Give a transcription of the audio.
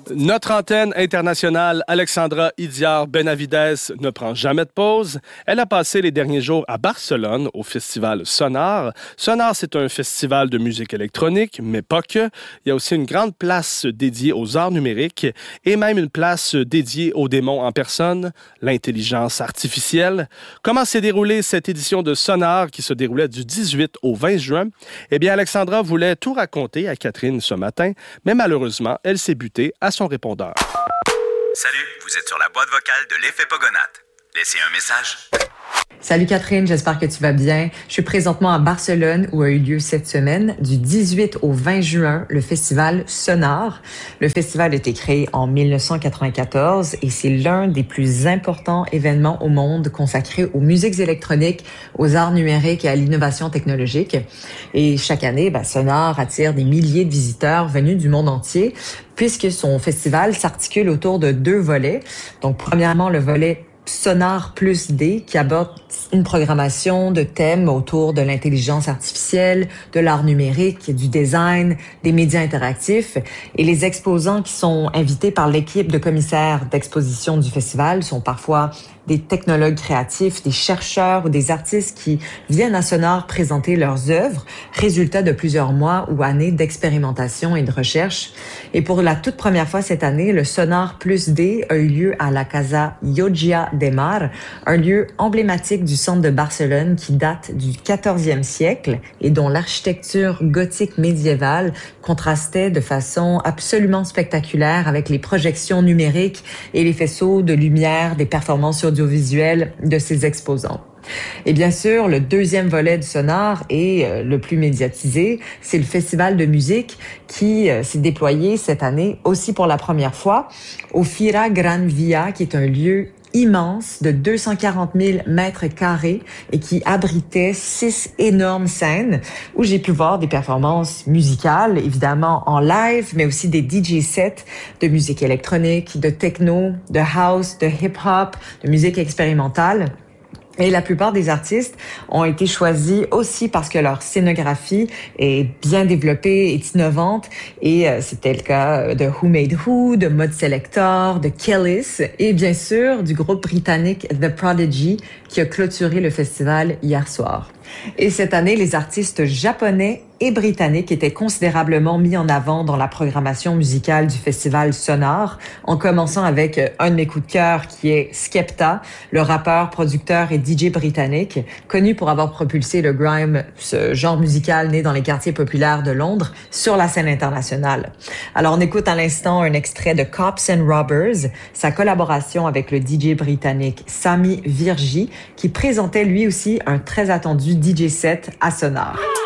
Notre antenne internationale, Alexandra Idiar Benavides, ne prend jamais de pause. Elle a passé les derniers jours à Barcelone, au festival Sonar. Sonar, c'est un festival de musique électronique, mais pas que. Il y a aussi une grande place dédiée aux arts numériques et même une place dédiée aux démons en personne, l'intelligence artificielle. Comment s'est déroulée cette édition de Sonar qui se déroulait du 18 au 20 juin? Eh bien, Alexandra voulait tout raconter à Catherine ce matin, mais malheureusement, elle s'est butée à son répondeur. Salut, vous êtes sur la boîte vocale de l'effet Pogonate. Laissez un message. Salut Catherine, j'espère que tu vas bien. Je suis présentement à Barcelone où a eu lieu cette semaine, du 18 au 20 juin, le festival Sonar. Le festival a été créé en 1994 et c'est l'un des plus importants événements au monde consacrés aux musiques électroniques, aux arts numériques et à l'innovation technologique. Et chaque année, Sonar attire des milliers de visiteurs venus du monde entier puisque son festival s'articule autour de 2 volets. Donc, premièrement, le volet Sonar Plus D qui aborde une programmation de thèmes autour de l'intelligence artificielle, de l'art numérique, du design, des médias interactifs. Et les exposants qui sont invités par l'équipe de commissaires d'exposition du festival sont parfois des technologues créatifs, des chercheurs ou des artistes qui viennent à Sonar présenter leurs œuvres, résultat de plusieurs mois ou années d'expérimentation et de recherche. Et pour la toute première fois cette année, le Sonar Plus D a eu lieu à la Casa Llotja de Mar, un lieu emblématique du centre de Barcelone qui date du 14e siècle et dont l'architecture gothique médiévale contrastait de façon absolument spectaculaire avec les projections numériques et les faisceaux de lumière des performances audiovisuelles de ses exposants. Et bien sûr, le deuxième volet du Sonar et le plus médiatisé, c'est le festival de musique qui s'est déployé cette année aussi pour la première fois au Fira Gran Via, qui est un lieu immense de 240 000 mètres carrés et qui abritait 6 énormes scènes où j'ai pu voir des performances musicales, évidemment en live, mais aussi des DJ sets de musique électronique, de techno, de house, de hip-hop, de musique expérimentale. Et la plupart des artistes ont été choisis aussi parce que leur scénographie est bien développée, est innovante. Et c'était le cas de Who Made Who, de Mod Selector, de Kellis et bien sûr du groupe britannique The Prodigy qui a clôturé le festival hier soir. Et cette année, les artistes japonais et britanniques étaient considérablement mis en avant dans la programmation musicale du festival Sonar, en commençant avec un de mes coups de cœur qui est Skepta, le rappeur, producteur et DJ britannique, connu pour avoir propulsé le grime, ce genre musical né dans les quartiers populaires de Londres, sur la scène internationale. Alors on écoute à l'instant un extrait de Cops and Robbers, sa collaboration avec le DJ britannique Sami Virji, qui présentait lui aussi un très attendu DJ set à Sonar.